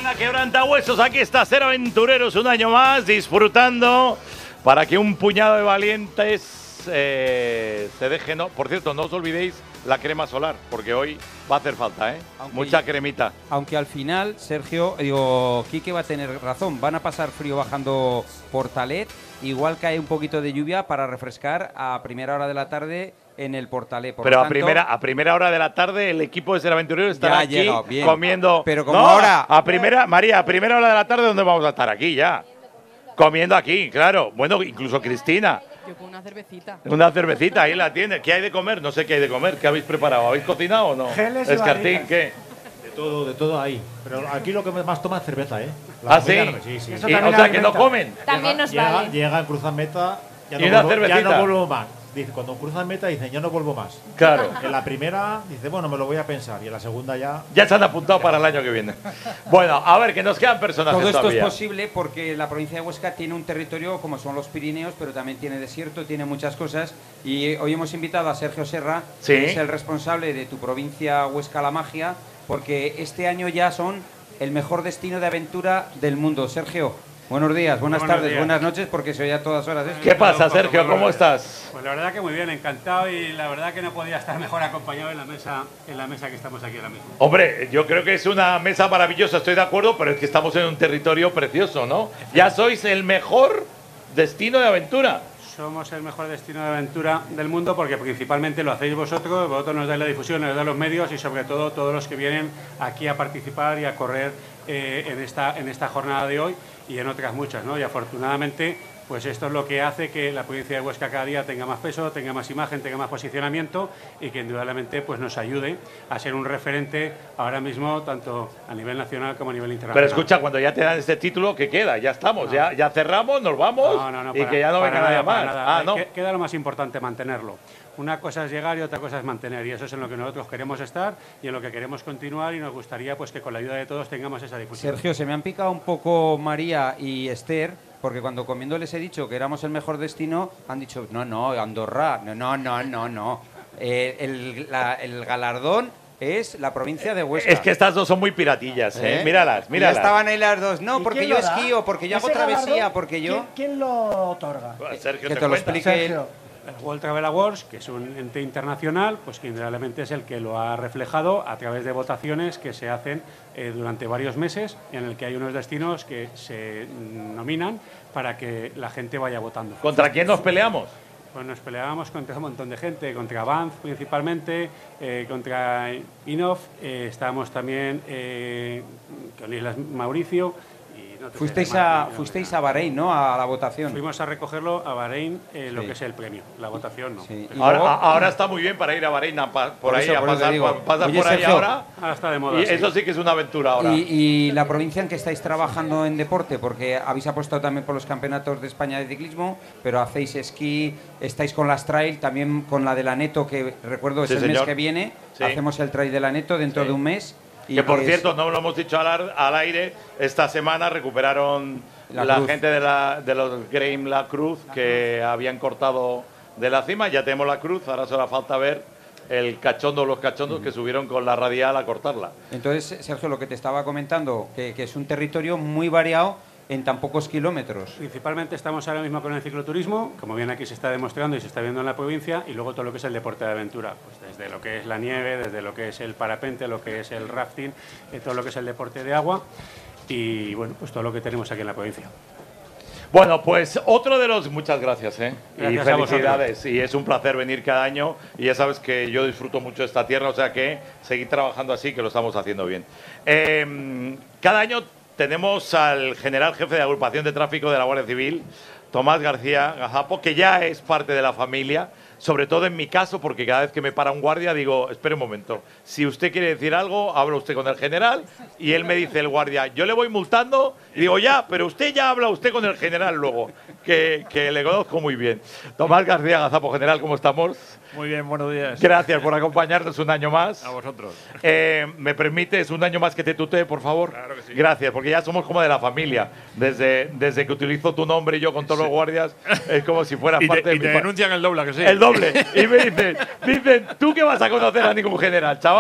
Venga, quebrantahuesos, aquí está Ser Aventureros un año más, disfrutando para que un puñado de valientes se dejen. No, por cierto, no os olvidéis la crema solar, porque hoy va a hacer falta, ¿eh? Mucha cremita. Aunque al final, Sergio, Quique va a tener razón, van a pasar frío bajando Portalet, igual cae un poquito de lluvia para refrescar a primera hora de la tarde en el Portalet. Pero a primera hora de la tarde el equipo de Ser Aventurero estará aquí comiendo. Pero como ahora… María, a primera hora de la tarde, ¿dónde vamos a estar? Aquí ya. Comiendo aquí, claro. Bueno, incluso Cristina. Yo con una cervecita. Una cervecita, ahí la tiene. ¿Qué hay de comer? No sé qué hay de comer. ¿Qué habéis preparado? ¿Habéis cocinado o no? Geles y Escartín, ¿qué? De todo ahí. Pero aquí lo que más toma es cerveza, ¿eh? ¿Ah, sí? Sí. O sea, que no comen. También nos vale. Llegan, cruzan meta, ya y una cervecita. ya no vuelvo más. Dice, cuando cruzan meta dicen, ya no vuelvo más. Claro. En la primera dice, bueno, me lo voy a pensar. Y en la segunda ya… Ya se han apuntado para el año que viene. Bueno, a ver, que nos quedan personajes Todo esto todavía. es posible porque la provincia de Huesca tiene un territorio como son los Pirineos, pero también tiene desierto, tiene muchas cosas. Y hoy hemos invitado a Sergio Serra, Sí. que es el responsable de tu provincia Huesca La Magia, porque este año ya son el mejor destino de aventura del mundo. Sergio, buenos días, buenas tardes, buenas noches, porque se oye a todas horas esto. ¿Qué pasa, Sergio? ¿Cómo estás? Pues la verdad que muy bien, encantado, y la verdad que no podía estar mejor acompañado en la mesa que estamos aquí ahora mismo. Hombre, yo creo que es una mesa maravillosa, estoy de acuerdo, pero es que estamos en un territorio precioso, ¿no? Ya sois el mejor destino de aventura. Somos el mejor destino de aventura del mundo porque principalmente lo hacéis vosotros nos dais la difusión, nos dais los medios y sobre todo todos los que vienen aquí a participar y a correr en esta jornada de hoy y en otras muchas, ¿no? Y afortunadamente, pues esto es lo que hace que la provincia de Huesca cada día tenga más peso, tenga más imagen, tenga más posicionamiento y que indudablemente pues nos ayude a ser un referente ahora mismo tanto a nivel nacional como a nivel internacional. Pero escucha, cuando ya te dan este título, ¿qué queda? Ya estamos, ya cerramos, nos vamos y que ya no venga nadie más. Nada. ¿No? Queda lo más importante, mantenerlo. Una cosa es llegar y otra cosa es mantener, y eso es en lo que nosotros queremos estar y en lo que queremos continuar, y nos gustaría pues que con la ayuda de todos tengamos esa difusión. Sergio, se me han picado un poco María y Esther, porque cuando comiendo les he dicho que éramos el mejor destino, han dicho, no, Andorra, no. El galardón es la provincia de Huesca. Es que estas dos son muy piratillas, ¿eh? Míralas. Ya estaban ahí las dos. No, ¿Y porque quién yo lo da? esquío, porque yo hago ¿Ese travesía, galardón? porque yo… ¿Quién lo otorga? Sergio, que te lo explique él. Sergio. El World Travel Awards, que es un ente internacional, pues que indudablemente es el que lo ha reflejado a través de votaciones que se hacen durante varios meses, en el que hay unos destinos que se nominan para que la gente vaya votando. ¿Contra quién nos peleamos? Pues nos peleábamos contra un montón de gente, contra Banff principalmente, contra Inov, estábamos también con Islas Mauricio. Fuisteis a Bahrein, ¿no? A la votación. Fuimos a recogerlo a Bahrein, lo que es el premio. La votación no. Sí. Ahora está muy bien para ir a Bahrein, por ahí, a pasar Oye, por ahí Sergio, ahora. Ahora está de moda. Y eso sí que es una aventura ahora. Y la provincia en que estáis trabajando en deporte, porque habéis apostado también por los campeonatos de España de ciclismo, pero hacéis esquí, estáis con las trail, también con la de la Neto, que recuerdo es el mes que viene, hacemos el trail de la Neto dentro de un mes. Que por cierto, no lo hemos dicho al aire, esta semana recuperaron la gente de los Graham La Cruz que habían cortado de la cima. Ya tenemos la cruz, ahora solo falta ver los cachondos que subieron con la radial a cortarla. Entonces, Sergio, lo que te estaba comentando, que es un territorio muy variado en tan pocos kilómetros. Principalmente estamos ahora mismo con el cicloturismo, como bien aquí se está demostrando y se está viendo en la provincia, y luego todo lo que es el deporte de aventura, pues desde lo que es la nieve, desde lo que es el parapente, lo que es el rafting, todo lo que es el deporte de agua y bueno, pues todo lo que tenemos aquí en la provincia. Bueno, pues otro de los… Muchas gracias, ¿eh? Gracias y felicidades. Y es un placer venir cada año. Y ya sabes que yo disfruto mucho de esta tierra, o sea que seguir trabajando así, que lo estamos haciendo bien. Cada año tenemos al general jefe de agrupación de tráfico de la Guardia Civil, Tomás García Gazapo, que ya es parte de la familia, sobre todo en mi caso, porque cada vez que me para un guardia digo, espere un momento, si usted quiere decir algo, habla usted con el general, y él me dice, el guardia, yo le voy multando, y digo, ya, pero usted ya habla usted con el general luego, que le conozco muy bien. Tomás García Gazapo, general, ¿cómo estamos? Muy bien, buenos días. Gracias por acompañarnos un año más. A vosotros. ¿Me permites un año más que te tutee, por favor? Claro que sí. Gracias, porque ya somos como de la familia. Desde que utilizo tu nombre y yo con todos los guardias, es como si fuera parte de y mi te denuncian el doble, ¿a que sí? El doble. Y me dicen, tú que vas a conocer a ningún general, chaval.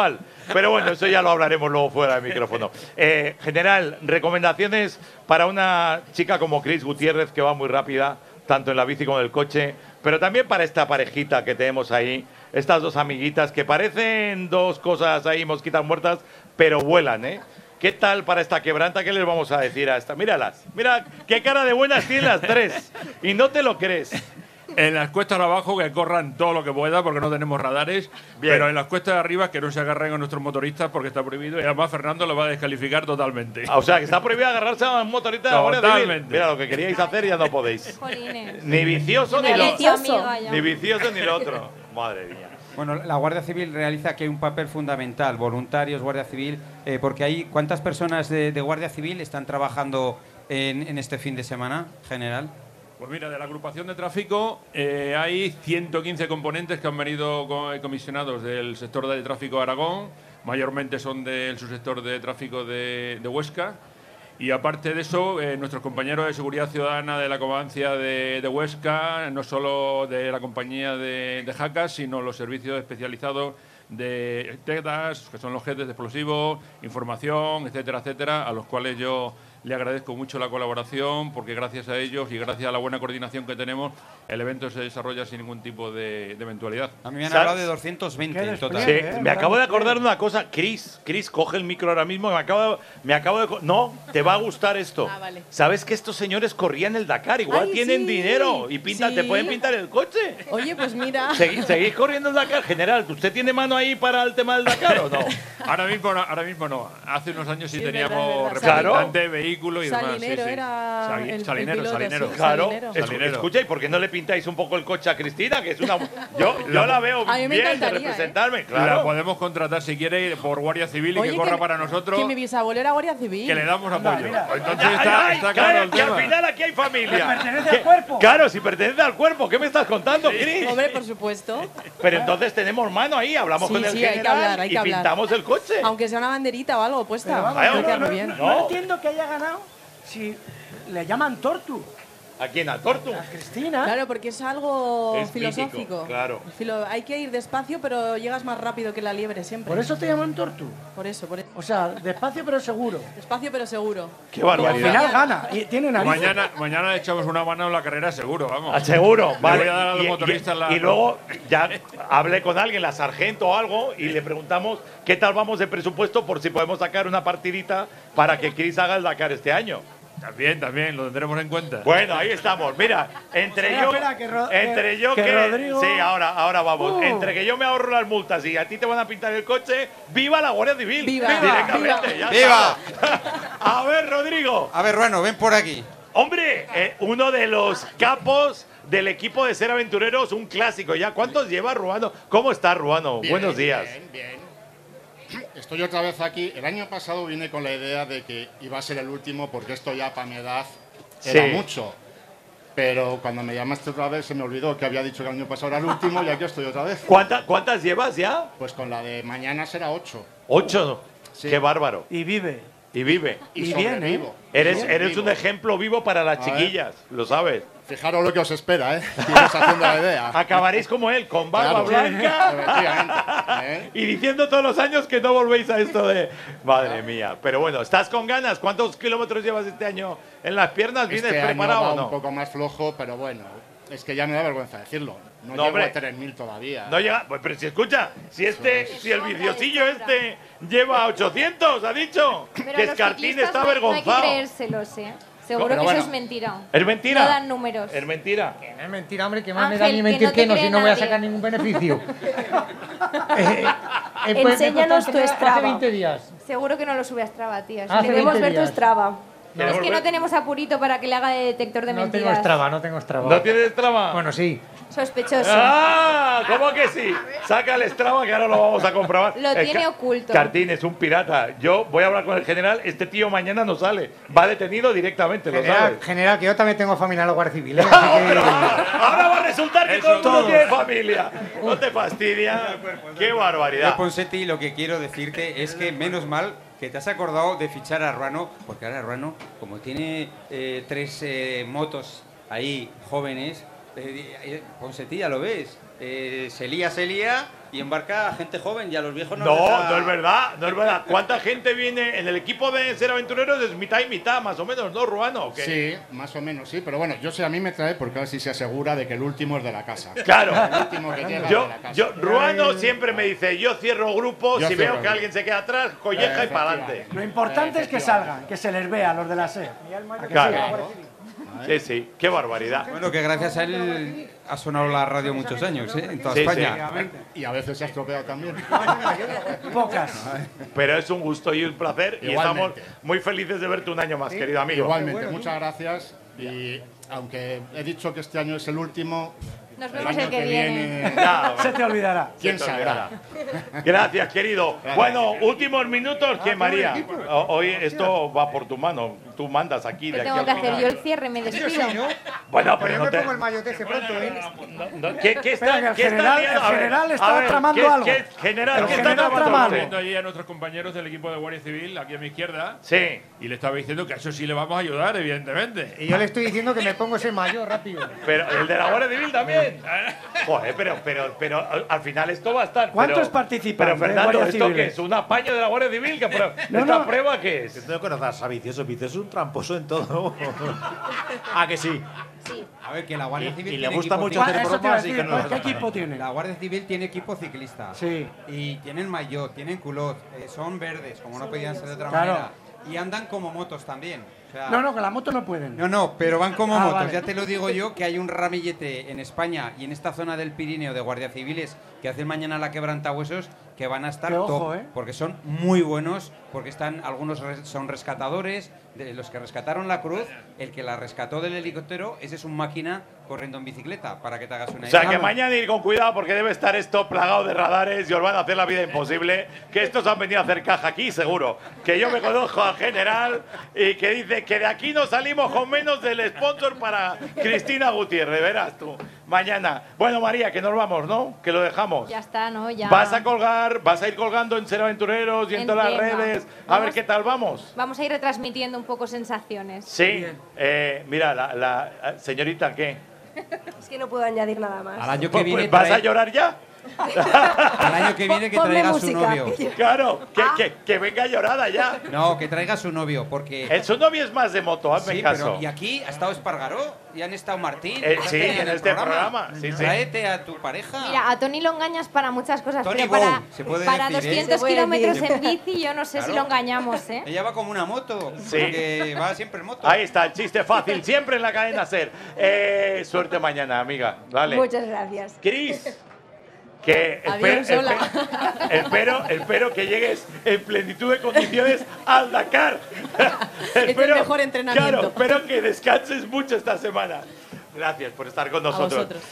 Pero bueno, eso ya lo hablaremos luego fuera del micrófono. General, recomendaciones para una chica como Cris Gutiérrez, que va muy rápida, tanto en la bici como en el coche, pero también para esta parejita que tenemos ahí, estas dos amiguitas que parecen dos cosas ahí, mosquitas muertas, pero vuelan, ¿eh? ¿Qué tal para esta quebranta? ¿Qué les vamos a decir a esta? Míralas, mira qué cara de buenas tienen las tres. Y no te lo crees. En las cuestas de abajo que corran todo lo que pueda porque no tenemos radares, Bien. pero en las cuestas de arriba que no se agarren a nuestros motoristas porque está prohibido y además Fernando lo va a descalificar totalmente. O sea, que está prohibido agarrarse a un motorista de la Guardia Civil. Totalmente. Mira, lo que queríais hacer ya no podéis. Jolines. Ni vicioso ni lo Ni Ni vicioso ni lo otro. Madre mía. Bueno, la Guardia Civil realiza aquí un papel fundamental, voluntarios, Guardia Civil, porque hay ¿cuántas personas de Guardia Civil están trabajando en este fin de semana, general? Pues mira, de la agrupación de tráfico hay 115 componentes que han venido comisionados del sector de tráfico de Aragón, mayormente son del subsector de tráfico de Huesca. Y aparte de eso, nuestros compañeros de seguridad ciudadana de la Comandancia de Huesca, no solo de la compañía de Jacas, sino los servicios especializados de TEDAS, que son los jefes de explosivos, información, etcétera, etcétera, a los cuales yo le agradezco mucho la colaboración, porque gracias a ellos y gracias a la buena coordinación que tenemos, el evento se desarrolla sin ningún tipo de eventualidad. A mí me han ¿Sabes? hablado de 220 en total. Sí, me acabo de acordar de una cosa. Cris, coge el micro ahora mismo. No, te va a gustar esto. Ah, vale. ¿Sabes que estos señores corrían el Dakar? Igual Ay, tienen sí. dinero y te Sí. pueden pintar el coche. Oye, pues mira. ¿Seguís corriendo el Dakar? General, ¿usted tiene mano ahí para el tema del Dakar o no? Ahora mismo no. Hace unos años sí, Sí, es teníamos verdad, es verdad. representante, vehículo y demás. Salinero era el Salinero, piloto, salinero. sí. Claro. Salinero. Salinero. Escucha, ¿y por qué no le pintáis un poco el coche a Cristina? Que es una. Yo la veo A mí me bien de encantaría, representarme, La claro. podemos contratar si quiere por Guardia Civil y Oye, que corra para nosotros, Que mi bisabuelo era Guardia Civil. que le damos apoyo. Entonces Ay, está claro el que al tema. final aquí hay familia. pertenece al cuerpo. Claro, si pertenece al cuerpo, ¿qué me estás contando, Cris? Hombre, por supuesto. Pero entonces tenemos mano ahí, hablamos Sí, con el sí, hay que general hablar, hay y que hablar. pintamos el coche. Aunque sea una banderita o algo puesta. Pero vamos, Ay, Hay que no, hacerlo bien. No entiendo que haya ganado si le llaman Tortu. ¿A quién? ¿A Tortu? A Cristina. Claro, porque es algo Es mítico, filosófico. claro. Hay que ir despacio, pero llegas más rápido que la liebre siempre. Por eso te llaman Tortu. Por eso. O sea, despacio pero seguro. Despacio, pero seguro. Qué Al barbaridad. final gana. Y tiene narices. Mañana le echamos una mano en la carrera seguro, vamos. Seguro, vale. voy a dar a los motoristas la- y luego ya hablé con alguien, la sargento o algo, y le preguntamos qué tal vamos de presupuesto por si podemos sacar una partidita para que Cris haga el Dakar este año. También, lo tendremos en cuenta. Bueno, ahí estamos. Mira, entre Espera, yo, espera, que Rodrigo. sí, ahora vamos. Entre que yo me ahorro las multas y a ti te van a pintar el coche, ¡viva la Guardia Civil! ¡Viva! Directamente, ¡Viva! ya ¡Viva! está. A ver, Rodrigo. A ver, Ruano, ven por aquí. Hombre, uno de los capos del equipo de Ser Aventureros, un clásico ya. ¿Cuántos lleva Ruano? ¿Cómo está Ruano? Bien, Buenos días. Bien. Estoy otra vez aquí. El año pasado vine con la idea de que iba a ser el último porque esto ya para mi edad era Sí. mucho. Pero cuando me llamaste otra vez se me olvidó que había dicho que el año pasado era el último y aquí estoy otra vez. ¿Cuántas llevas ya? Pues con la de mañana será 8. 8. Sí. Qué bárbaro. Y vive. Y vive. Y bien, sobrevivo. Eres un Vivo. ejemplo vivo para las A ver. chiquillas, lo sabes. Fijaros lo que os espera, ¿eh? Iros haciendo la idea. Acabaréis como él, con barba Claro. blanca Efectivamente, ¿eh? y diciendo todos los años que no volvéis a esto de... Madre mía. Pero bueno, ¿estás con ganas? ¿Cuántos kilómetros llevas este año en las piernas? ¿Vienes Este año preparado va o no? un poco más flojo, pero bueno, es que ya me da vergüenza decirlo. No, No, llego hombre. a 3.000 todavía. No llega... Pues, pero si escucha, si el viciosillo este lleva 800, ha dicho. Pero Que los Escartín ciclistas está no hay que avergonzado. creérselos, ¿eh? Seguro Pero que bueno. eso es mentira. ¿Es mentira? No dan números. Es mentira. Que no es mentira, hombre, que más me da Ángel, ni que mentir no te que no, si cree no voy a nadie. sacar ningún beneficio. Enséñanos tu Hace Strava. 20 días. Seguro que no lo sube a Strava, tía. Hace Queremos 20 ver tu días. Strava. Es que no tenemos apurito para que le haga de detector de No mentiras. tengo Strava, no tengo Strava. ¿No tienes trama? Bueno, sí. Sospechoso. ¡Ah! ¿Cómo que sí? Saca el Strava que ahora lo vamos a comprobar. Lo tiene oculto. Cartín es un pirata. Yo voy a hablar con el general. Este tío mañana no sale. Va detenido directamente, ¿lo sabes? General, que yo también tengo familia en la Guardia Civil. ¿eh? Así que- Ahora va a resultar que Eso todo el mundo todos. tiene familia. No te fastidia. ¡Qué barbaridad! Ponsetti, lo que quiero decirte es que menos mal que te has acordado de fichar a Ruano, porque ahora Ruano, como tiene tres motos ahí jóvenes, Ponsetti ya lo ves, se lía, y embarca a gente joven y a los viejos no. No es verdad. ¿Cuánta gente viene en el equipo de Ser Aventureros? Es mitad y mitad, más o menos, ¿no, Ruano? Sí, más o menos, sí. Pero bueno, yo sé, a mí me trae porque así se asegura de que el último es de la casa. Claro. El último que llega de la casa. Ruano siempre me dice, yo cierro grupo, si veo que alguien se queda atrás, colleja y para adelante. Lo importante es que salgan, que se les vea a los de la SER. Claro. Sí, qué barbaridad. Bueno, que gracias a él ha sonado la radio muchos años, en toda España. Sí. Y a veces se ha estropeado también. Pocas. Pero es un gusto y un placer. Y estamos muy felices de verte un año más, querido amigo. Igualmente, muchas gracias. Y aunque he dicho que este año es el último, nos vemos el que viene. Se te olvidará. ¿Quién sabrá? Gracias, querido. Bueno, últimos minutos que María. Hoy esto va por tu mano. Tú mandas aquí. ¿Qué tengo que hacer? Yo el cierre me despido. Bueno, pero yo no me te... pongo el maillot ese pronto, ¿Qué está el general estaba tramando algo. General, ¿qué está tramando? Estoy viendo allí a nuestros compañeros del equipo de Guardia Civil, aquí a mi izquierda. Sí. Y le estaba diciendo que a eso sí le vamos a ayudar, evidentemente. Y yo le estoy diciendo que me pongo ese maillot rápido. Pero el de la Guardia Civil también. Joder, pero al final esto va a estar. ¿Cuántos participan? Pero Fernando, ¿esto qué es? ¿Un apaño de la Guardia Civil? ¿Esta prueba qué es? Tengo que conocer a Vicioso. Vicioso es un tramposo en todo. ¿Ah, que sí? Sí. A ver, que la Guardia Civil Y le tiene gusta equipo mucho hacer Eso te iba a bromas y decir, que no. ¿qué equipo tiene? La Guardia Civil tiene equipo ciclista. Sí. Y tienen maillot, tienen culot, son verdes, como no podían ser de otra Claro. manera. Y andan como motos también. O sea, No, con la moto no pueden. No, pero van como motos. Vale. Ya te lo digo yo, que hay un ramillete en España y en esta zona del Pirineo de guardia civiles que hacen mañana la quebrantahuesos que van a estar Qué ojo, top, porque son muy buenos, porque algunos son rescatadores, de los que rescataron la Cruz, el que la rescató del helicóptero, ese es un máquina corriendo en bicicleta, para que te hagas una idea. O sea, que mañana ir con cuidado porque debe estar esto plagado de radares y os van a hacer la vida imposible. Que estos han venido a hacer caja aquí, seguro. Que yo me conozco al general y que dice que de aquí no salimos con menos del sponsor para Cristina Gutiérrez, verás tú. Mañana. Bueno, María, que nos vamos, ¿no? Que lo dejamos. Ya está, ¿no? Ya. Vas a ir colgando en Ser Aventureros y en todas las redes. A ver qué tal vamos. Vamos a ir retransmitiendo un poco sensaciones. Sí. Mira, la señorita, ¿qué? Es que no puedo añadir nada más. Al año que viene ¿Vas a llorar ya? Al año que viene que Ponme traiga música. su novio. Claro, que venga llorada ya. No, que traiga su novio, porque... Su novio es más de moto, hazme Sí, caso. pero y aquí ha estado Espargaró y han estado Martín. Sí, en este programa. Sí, sí. Tráete a tu pareja. Mira, a Tony lo engañas para muchas cosas, Tony pero para, Bow, se puede para decir, 200 Se puede kilómetros decir. en bici yo no sé si Claro. lo engañamos, ¿eh? Ella va como una moto, Sí. porque va siempre en moto. Ahí está, el chiste fácil, siempre en la cadena Ser. Suerte mañana, amiga. Vale. Muchas gracias. Cris, que Adiós, hola. espero que llegues en plenitud de condiciones al Dakar. el mejor entrenamiento. Claro, espero que descanses mucho esta semana. Gracias por estar con nosotros. A vosotros.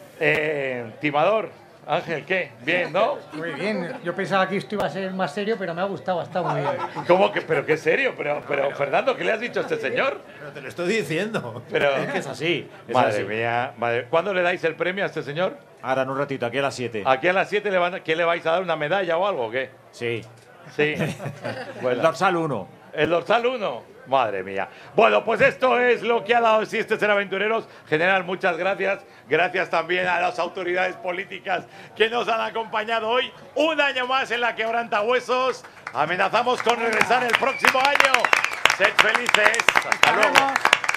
Timador, Ángel, ¿qué? Bien, ¿no? Muy bien. Yo pensaba que esto iba a ser más serio, pero me ha gustado, ha estado muy bien. ¿Cómo que? ¿Pero qué serio? Pero Fernando, ¿qué le has dicho a este señor? Pero te lo estoy diciendo. Pero, es que es así. Es madre así. mía, madre. ¿Cuándo le dais el premio a este señor? Ahora en un ratito, aquí a las 7. Aquí a las 7 ¿qué le vais a dar? ¿Una medalla o algo o qué? Sí. Sí. El dorsal 1. El dorsal 1. Madre mía. Bueno, pues esto es lo que ha dado Sí este Ser Aventureros. General, muchas gracias. Gracias también a las autoridades políticas que nos han acompañado hoy. Un año más en la Quebrantahuesos. Amenazamos con regresar el próximo año. Sed felices. Hasta luego.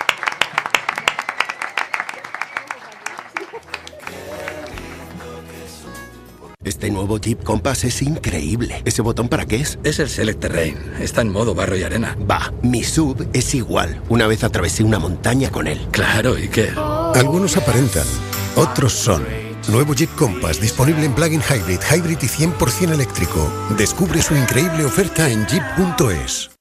Este nuevo Jeep Compass es increíble. ¿Ese botón para qué es? Es el Select Terrain. Está en modo barro y arena. Va, mi SUV es igual. Una vez atravesé una montaña con él. Claro, ¿y qué? Algunos aparentan, otros son. Nuevo Jeep Compass disponible en plug-in hybrid y 100% eléctrico. Descubre su increíble oferta en jeep.es.